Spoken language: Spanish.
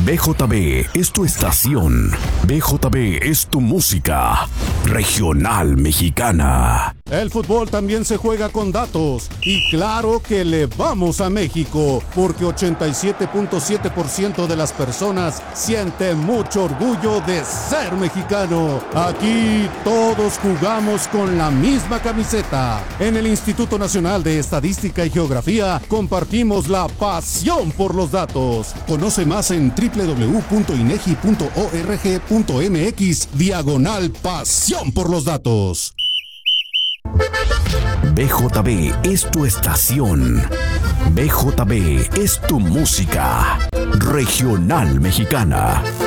BJB es tu estación. BJB es tu música regional mexicana. El fútbol también se juega con datos. Y claro que le vamos a México, porque 87.7% de las personas sienten mucho orgullo de ser mexicano. Aquí todos jugamos con la misma camiseta. En el Instituto Nacional de Estadística y Geografía compartimos la pasión por los datos. Conoce más en www.inegi.org.mx/pasión por los datos. BJB es tu estación. BJB es tu música regional mexicana.